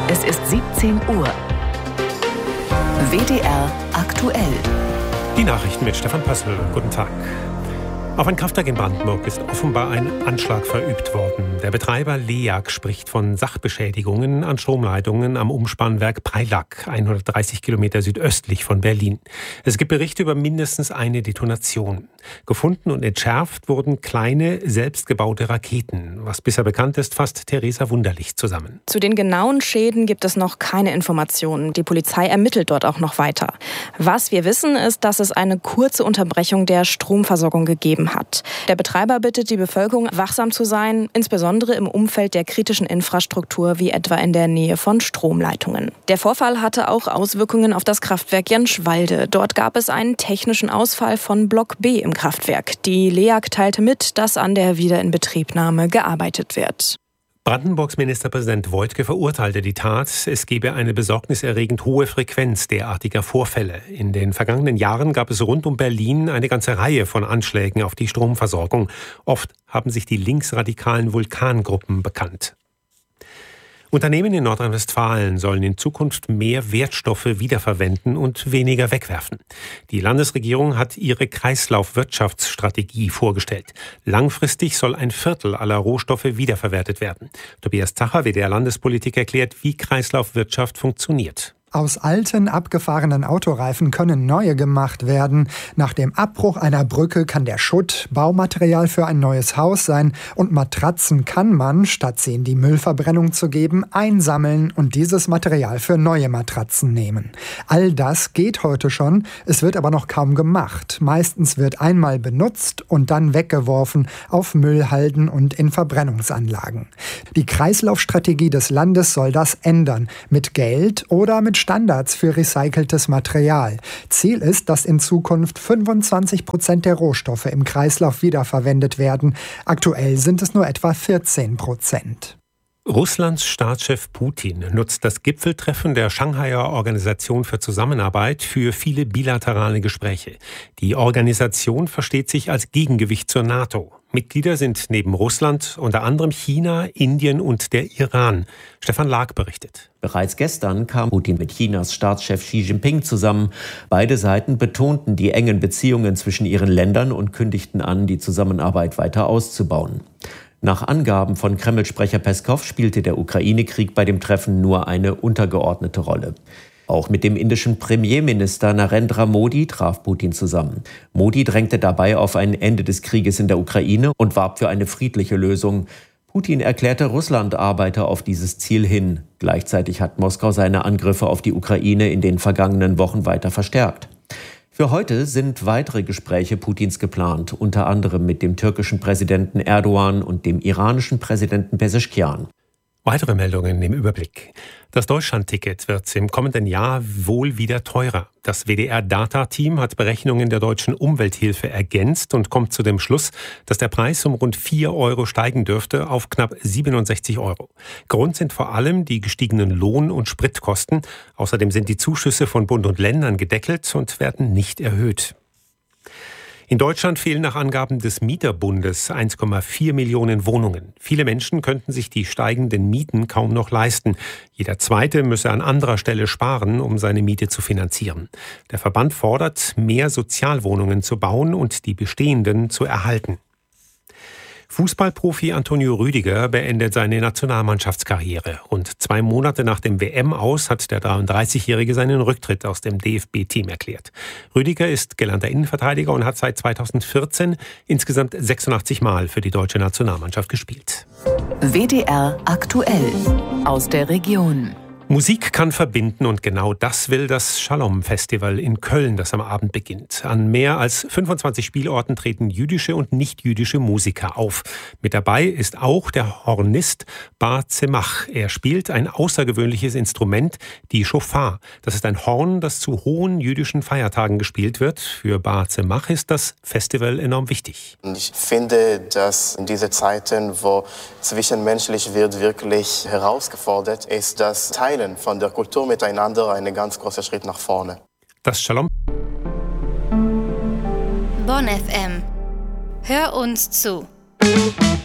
Es ist 17 Uhr. WDR aktuell. Die Nachrichten mit Stefan Pössl. Guten Tag. Auf ein Kraftwerk in Brandenburg ist offenbar ein Anschlag verübt worden. Der Betreiber LEAG spricht von Sachbeschädigungen an Stromleitungen am Umspannwerk Preilack, 130 Kilometer südöstlich von Berlin. Es gibt Berichte über mindestens eine Detonation. Gefunden und entschärft wurden kleine, selbstgebaute Raketen. Was bisher bekannt ist, fasst Theresa Wunderlich zusammen. Zu den genauen Schäden gibt es noch keine Informationen. Die Polizei ermittelt dort auch noch weiter. Was wir wissen, ist, dass es eine kurze Unterbrechung der Stromversorgung gegeben hat. Der Betreiber bittet die Bevölkerung, wachsam zu sein, insbesondere im Umfeld der kritischen Infrastruktur, wie etwa in der Nähe von Stromleitungen. Der Vorfall hatte auch Auswirkungen auf das Kraftwerk Jenschwalde. Dort gab es einen technischen Ausfall von Block B im Kraftwerk. Die LEAG teilte mit, dass an der Wiederinbetriebnahme gearbeitet wird. Brandenburgs Ministerpräsident Woidke verurteilte die Tat. Es gebe eine besorgniserregend hohe Frequenz derartiger Vorfälle. In den vergangenen Jahren gab es rund um Berlin eine ganze Reihe von Anschlägen auf die Stromversorgung. Oft haben sich die linksradikalen Vulkangruppen bekannt. Unternehmen in Nordrhein-Westfalen sollen in Zukunft mehr Wertstoffe wiederverwenden und weniger wegwerfen. Die Landesregierung hat ihre Kreislaufwirtschaftsstrategie vorgestellt. Langfristig soll ein Viertel aller Rohstoffe wiederverwertet werden. Tobias Zacher, WDR-Landespolitik, erklärt, wie Kreislaufwirtschaft funktioniert. Aus alten, abgefahrenen Autoreifen können neue gemacht werden. Nach dem Abbruch einer Brücke kann der Schutt Baumaterial für ein neues Haus sein. Und Matratzen kann man, statt sie in die Müllverbrennung zu geben, einsammeln und dieses Material für neue Matratzen nehmen. All das geht heute schon, es wird aber noch kaum gemacht. Meistens wird einmal benutzt und dann weggeworfen auf Müllhalden und in Verbrennungsanlagen. Die Kreislaufstrategie des Landes soll das ändern. Mit Geld oder mit Standards für recyceltes Material. Ziel ist, dass in Zukunft 25% der Rohstoffe im Kreislauf wiederverwendet werden. Aktuell sind es nur etwa 14%. Russlands Staatschef Putin nutzt das Gipfeltreffen der Shanghaier Organisation für Zusammenarbeit für viele bilaterale Gespräche. Die Organisation versteht sich als Gegengewicht zur NATO. Mitglieder sind neben Russland unter anderem China, Indien und der Iran. Stefan Lag berichtet. Bereits gestern kam Putin mit Chinas Staatschef Xi Jinping zusammen. Beide Seiten betonten die engen Beziehungen zwischen ihren Ländern und kündigten an, die Zusammenarbeit weiter auszubauen. Nach Angaben von Kreml-Sprecher Peskow spielte der Ukraine-Krieg bei dem Treffen nur eine untergeordnete Rolle. Auch mit dem indischen Premierminister Narendra Modi traf Putin zusammen. Modi drängte dabei auf ein Ende des Krieges in der Ukraine und warb für eine friedliche Lösung. Putin erklärte, Russland arbeite auf dieses Ziel hin. Gleichzeitig hat Moskau seine Angriffe auf die Ukraine in den vergangenen Wochen weiter verstärkt. Für heute sind weitere Gespräche Putins geplant, unter anderem mit dem türkischen Präsidenten Erdogan und dem iranischen Präsidenten Pezeshkian. Weitere Meldungen im Überblick. Das Deutschlandticket wird im kommenden Jahr wohl wieder teurer. Das WDR-Data-Team hat Berechnungen der deutschen Umwelthilfe ergänzt und kommt zu dem Schluss, dass der Preis um rund 4 Euro steigen dürfte auf knapp 67 Euro. Grund sind vor allem die gestiegenen Lohn- und Spritkosten. Außerdem sind die Zuschüsse von Bund und Ländern gedeckelt und werden nicht erhöht. In Deutschland fehlen nach Angaben des Mieterbundes 1,4 Millionen Wohnungen. Viele Menschen könnten sich die steigenden Mieten kaum noch leisten. Jeder Zweite müsse an anderer Stelle sparen, um seine Miete zu finanzieren. Der Verband fordert, mehr Sozialwohnungen zu bauen und die bestehenden zu erhalten. Fußballprofi Antonio Rüdiger beendet seine Nationalmannschaftskarriere. Rund 2 Monate nach dem WM-Aus hat der 33-Jährige seinen Rücktritt aus dem DFB-Team erklärt. Rüdiger ist gelernter Innenverteidiger und hat seit 2014 insgesamt 86 Mal für die deutsche Nationalmannschaft gespielt. WDR aktuell aus der Region. Musik kann verbinden und genau das will das Shalom-Festival in Köln, das am Abend beginnt. An mehr als 25 Spielorten treten jüdische und nicht-jüdische Musiker auf. Mit dabei ist auch der Hornist Bar Zemach. Er spielt ein außergewöhnliches Instrument, die Schofar. Das ist ein Horn, das zu hohen jüdischen Feiertagen gespielt wird. Für Bar Zemach ist das Festival enorm wichtig. Ich finde, dass in diesen Zeiten, wo zwischenmenschlich wird, wirklich herausgefordert ist, das Teilen von der Kultur miteinander ein ganz großer Schritt nach vorne. Das Shalom. Bonn FM. Hör uns zu.